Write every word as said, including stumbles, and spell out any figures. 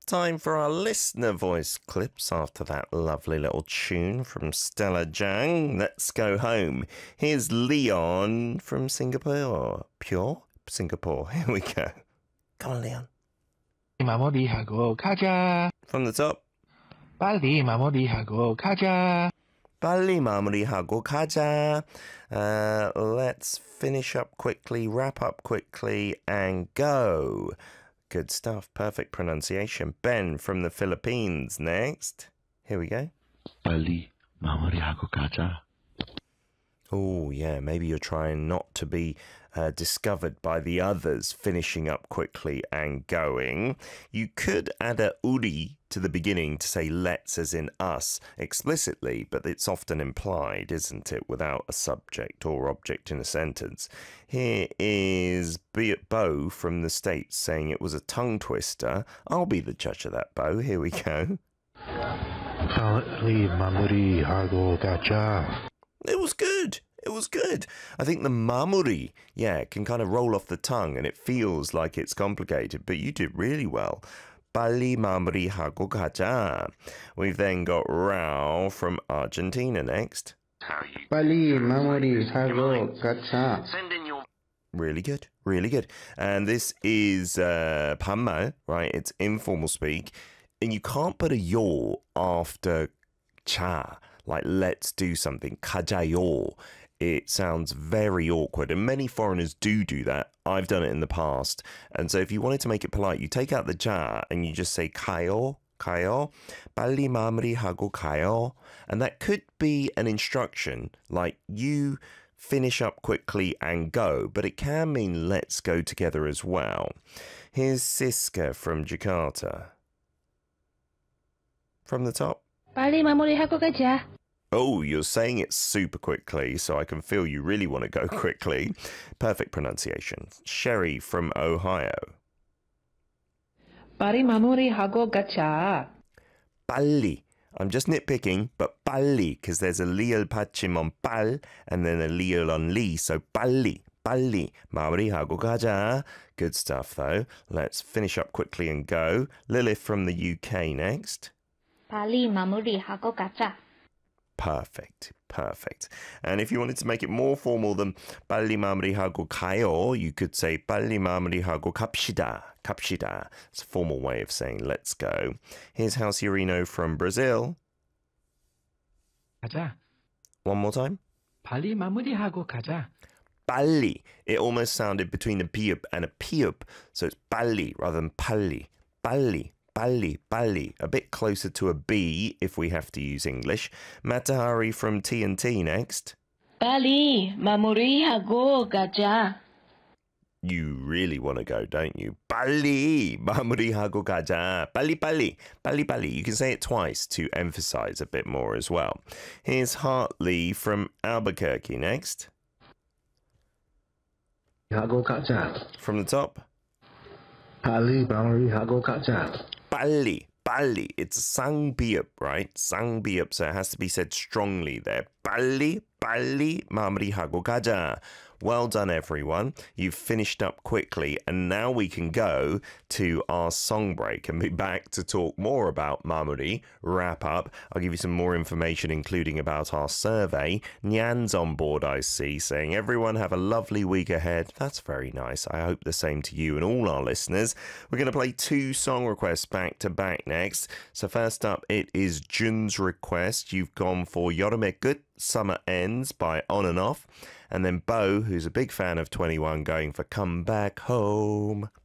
Time for our listener voice clips after that lovely little tune from Stella Jang. Let's go home. Here's Leon from Singapore. Pure? Singapore. Here we go. Come on, Leon. 마무리하고 가자. From the top. 빨리 마무리하고 가자. 빨리 마무리하고 가자. Uh, let's finish up quickly, wrap up quickly, and go. Good stuff. Perfect pronunciation. Ben from the Philippines next. Here we go. 빨리 마무리하고 가자. Oh, yeah. Maybe you're trying not to be uh, discovered by the others finishing up quickly and going. You could add a uri to the beginning to say let's as in us explicitly, but it's often implied, isn't it, without a subject or object in a sentence. Here is Bo from the States saying it was a tongue twister. I'll be the judge of that, Bo. Here we go. 빨리 마무리하고 가자. It was good. It was good. I think the mamuri, yeah, can kind of roll off the tongue and it feels like it's complicated, but you did really well. 빨리 마무리하고 가자. We've then got Rao from Argentina next. 빨리 마무리하고 가자. Really good, really good. And this is uh, 반말, right? It's informal speak. And you can't put a yo after cha, like let's do something. 가자요. It sounds very awkward, and many foreigners do do that. I've done it in the past. And so if you wanted to make it polite, you take out the ja and you just say 가요, 가요, 빨리 마무리하고 가요. And that could be an instruction, like you finish up quickly and go, but it can mean let's go together as well. Here's Siska from Jakarta. From the top. 빨리 마무리하고 가자. Oh, you're saying it super quickly, so I can feel you really want to go quickly. Perfect pronunciation. Sherry from Ohio. 빨리 마무리하고 가자. 빨리. I'm just nitpicking, but 빨리, because there's a lial 받침 on 빨, and then a lial on 리, so 빨리. 빨리 마무리하고 가자. Good stuff, though. Let's finish up quickly and go. Lilith from the U K next. 빨리 마무리하고 가자. Perfect, perfect. And if you wanted to make it more formal than 빨리 마무리하고 가요, you could say 빨리 마무리하고 갑시다, 갑시다. It's a formal way of saying let's go. Here's Halciorino from Brazil. 가자. One more time. 빨리 마무리하고 가자. 빨리. It almost sounded between a piup and a piup, so it's 빨리 rather than 빨리. 빨리. 빨리, 빨리, a bit closer to a B if we have to use English. Matahari from T N T next. 빨리 마무리하고 가자. You really want to go, don't you? 빨리 마무리하고 가자. 빨리, 빨리, 빨리, 빨리. You can say it twice to emphasize a bit more as well. Here's Hartley from Albuquerque next. 하고 가자. From the top. 빨리 마무리하고 가자. 빨리, 빨리. It's 쌍비읍, right? 쌍비읍, so it has to be said strongly there. 빨리, 빨리 마무리하고 가자. Well done, everyone. You've finished up quickly, and now we can go to our song break and be back to talk more about 마무리, wrap up. I'll give you some more information, including about our survey. Nyan's on board, I see, saying, everyone have a lovely week ahead. That's very nice. I hope the same to you and all our listeners. We're going to play two song requests back to back next. So first up, it is Jun's request. You've gone for 여름의 끝, Summer Ends by On and Off. And then Bo, who's a big fan of twenty-one, going for Come Back Home.